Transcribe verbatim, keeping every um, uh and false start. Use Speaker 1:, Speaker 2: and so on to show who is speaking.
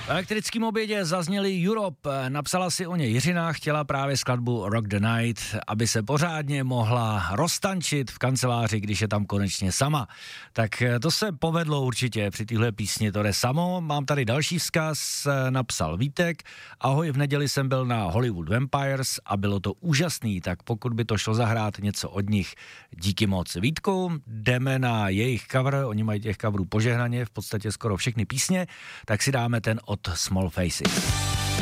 Speaker 1: V elektrickém obědě zazněli Europe, napsala si o ně Jiřina, chtěla právě skladbu Rock the Night, aby se pořádně mohla roztančit v kanceláři, když je tam konečně sama. Tak to se povedlo určitě při téhle písni, to jde samo. Mám tady další vzkaz, napsal Vítek. Ahoj, v neděli jsem byl na Hollywood Vampires a bylo to úžasný, tak pokud by to šlo zahrát něco od nich, díky moc. Vítku, jdeme na jejich cover, oni mají těch coverů požehnaně, v podstatě skoro všechny písně, tak si dáme ten od Small Faces.